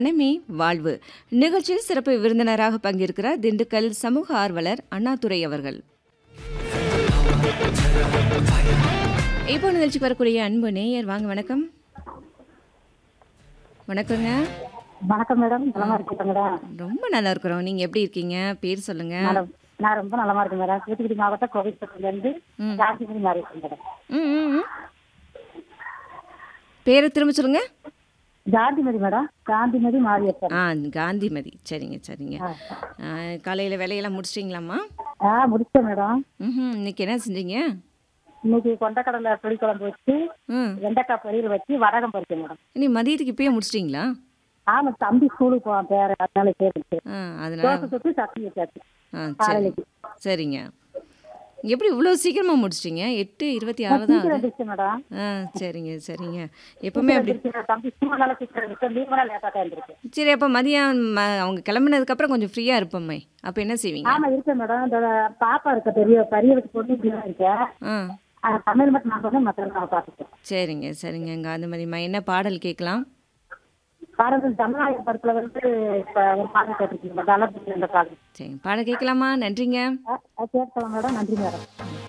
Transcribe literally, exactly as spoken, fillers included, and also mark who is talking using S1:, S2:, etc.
S1: மனமே வாழ்வு நிகழ்ச்சியில் சிறப்பு விருந்தினராக பங்கேற்கிறார் திண்டுக்கல் சமூக ஆர்வலர் அண்ணாதுரை அவர்கள். இப்போ நிகழ்ச்சிக்கு வரக்கூடிய அன்பு நேயர் வாங்க. வணக்கம். வணக்கங்க.
S2: வணக்கம் மேடம். நலமா இருக்கீங்க மேடம்?
S1: ரொம்ப நல்லா இருக்கிறோம். நீங்க எப்படி இருக்கீங்க? பேர் சொல்லுங்க.
S2: மேடம் நான் ரொம்ப நலமா இருக்கேன் மேடம். தூத்துக்குடி மாவட்டம் கோவில்பட்டில இருந்து
S1: ம்.
S2: காந்திமதி மாறி இருக்கேன் மேடம்.
S1: ம், ம், ம். பேரை திரும்ப சொல்லுங்க.
S2: காந்திமதி மேடம். காந்திமதி மாரியப்பன்.
S1: ஆ காந்திமதி. சரிங்க சரிங்க. ஆ, காலையில வேலையெல்லாம் முடிச்சிட்டிங்களாம்மா?
S2: ஆ முடிச்சேன் மேடம்.
S1: ம். இன்னைக்கு என்ன செஞ்சீங்க?
S2: இன்னைக்கு கொண்டக்கடலை புளி குழம்பு வச்சு
S1: ம்.
S2: வெண்டைக்காய் பொரியல் வச்சு வடகம் பறிச்சேன் மேடம்.
S1: இனி மதியத்துக்கு இப்பயே முடிச்சிட்டிங்களா?
S2: ஆமா, தம்பி ஸ்கூலுக்கு போவான் பேர, அதனால சேர்ந்துச்சு.
S1: ஆ அதனால
S2: தோசை சுட்டு சட்னி வச்சாச்சு
S1: ஆ சரி
S2: காலையிலைக்கு.
S1: சரிங்க. எப்படி இவ்வளோ சீக்கிரமா முடிச்சிட்டிங்க? எட்டு இருபத்தி ஆறு தான்
S2: சீக்கிரம்
S1: ஆகுது.
S2: வந்துருச்சு மேடம்.
S1: ஆ சரிங்க சரிங்க. எப்பவுமே
S2: சீக்கிரம்
S1: அப்படி.
S2: வந்துருச்சு. தம்பி ஸ்கூல்னால சீக்கிரம் வந்துருச்சு. லீவ்னால லேட்டாக தான் இருந்திருக்கு.
S1: சரி, அப்போ மதியம் ம- அவங்க கிளம்புனதுக்கப்புறம் கொஞ்சம் ஃப்ரீயாக இருப்போமே, அப்போ என்ன செய்வீங்க?
S2: ஆமா இருக்கேன் மேடம். இந்த பாப்பா இருக்க பெரிய பெரிய வச்சு பொண்ணு இப்படிதான் இருக்கேன்.
S1: ஆ
S2: சமையல் மட்டும் நான் சொன்னேன், மற்ற நான் பார்த்துட்டேன்.
S1: சரிங்க சரிங்க. காந்திமதிம்மா என்ன பாடல் கேட்கலாம்?
S2: பாடல் தமிழ்நாடு படத்துல வந்து இப்ப ஒரு பாடல் கேட்டிருக்கீங்க, தளபதி என்ற பாடல்.
S1: சரி, பாடல் கேட்கலாமா? நன்றிங்க.
S2: கேட்கலாம் மேடம். நன்றி மேடம்.